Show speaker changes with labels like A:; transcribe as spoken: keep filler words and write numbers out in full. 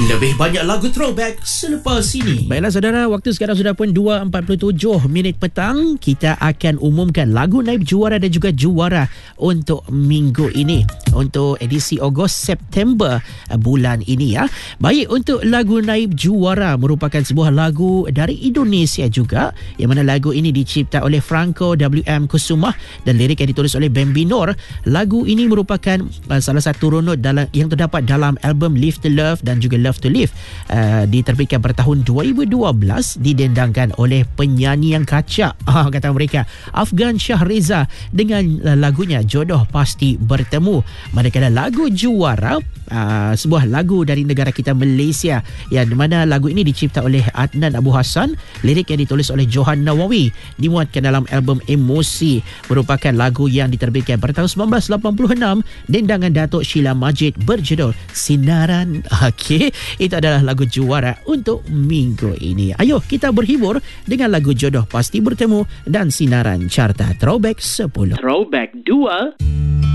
A: Lebih banyak lagu throwback selepas ini.
B: Baiklah saudara, waktu sekarang sudah pun dua empat puluh tujuh minit petang. Kita akan umumkan lagu naib juara dan juga juara untuk minggu ini, untuk edisi Ogos September bulan ini ya. Baik, untuk lagu naib juara merupakan sebuah lagu dari Indonesia juga, yang mana lagu ini dicipta oleh Franco W M Kusumah dan lirik yang ditulis oleh Bambino. Lagu ini merupakan uh, salah satu runut dalam yang terdapat dalam album Live to Love dan juga Love to Live, uh, diterbitkan pada tahun dua ribu dua belas, didendangkan oleh penyanyi yang kacak, ah, kata mereka, Afgan Shahreza dengan uh, lagunya Jodoh Pasti Bertemu. Manakala lagu juara, uh, sebuah lagu dari negara kita Malaysia, yang mana lagu ini dicipta oleh Adnan Abu Hassan, lirik yang ditulis oleh Johan Nawawi, dimuatkan dalam album Emosi, merupakan lagu yang diterbitkan pada tahun sembilan belas lapan puluh enam, dendangan Datuk Sheila Majid berjudul Sinaran. Okey, itu adalah lagu juara untuk minggu ini. Ayo kita berhibur dengan lagu Jodoh Pasti Bertemu dan Sinaran Carta Throwback sepuluh.
A: Throwback dua.